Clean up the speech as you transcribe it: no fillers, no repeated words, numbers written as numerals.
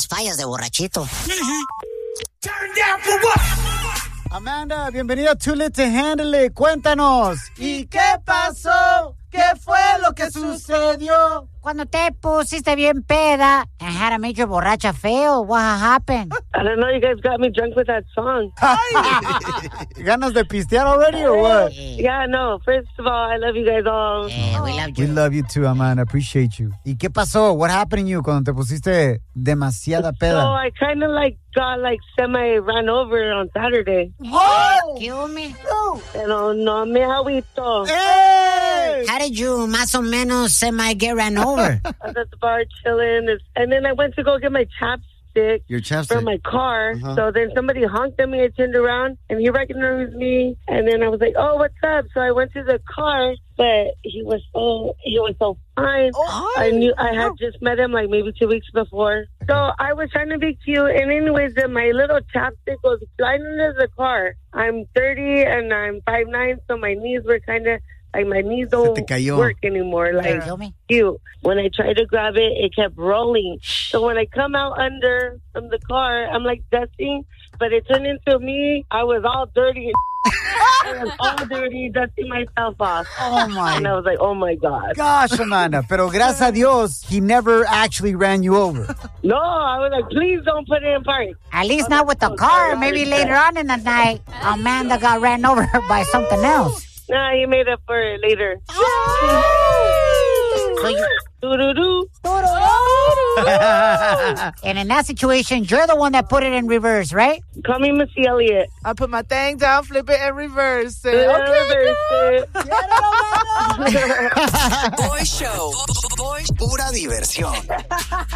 puras fallas de borrachito. Turn down for what? Amanda, bienvenida a Too Lit to Handle It. Cuéntanos. ¿Y qué pasó? ¿Qué fue lo que sucedió? Cuando te pusiste bien peda and had a major borracha fail, what happened? I don't know, you guys got me drunk with that song. ¿Ganas de pistear already or what? Yeah, no, first of all, I love you guys all. We love you. We love you too, Amanda. Appreciate you. ¿Y qué pasó? What happened to you cuando te pusiste demasiada peda? So I kind of got semi-ran over on Saturday. Oh! Kill me. Pero no me agüito. Hey! How did you más o menos semi-get ran over? I was at the bar chilling, and then I went to go get my chapstick. Your chapstick? From my car. So then somebody honked at me. I turned around, and he recognized me. And then I was like, "Oh, what's up?" So I went to the car, but he was so fine. Oh, I had just met him maybe 2 weeks before. So I was trying to be cute, and anyways, my little chapstick was flying under the car. I'm 30 and I'm 5'9", so my knees were kind of my knees don't work anymore. Cute. When I tried to grab it, it kept rolling. So when I come out from the car, I'm dusting, but it turned into me. I was all dirty. I was all dirty, dusting myself off. Oh my! And I was like, oh my God. Gosh, Amanda. Pero gracias a Dios, he never actually ran you over. No, I was like, please don't put it in park. At least not with the car. Maybe later on in the night, Amanda got ran over by something else. Nah, he made up for it later. So you... Doo-doo-doo. And in that situation, you're the one that put it in reverse, right? Call me Missy Elliott. I put my thing down, flip it, and reverse it. Okay, reverse it. Boy Show. Pura diversión.